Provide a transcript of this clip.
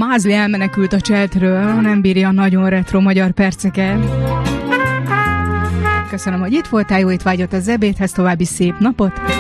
Mázli elmenekült a cseltről, nem bírja a nagyon retro magyar perceket. Köszönöm, hogy itt voltál, jó étvágyat az ebédhez, további szép napot!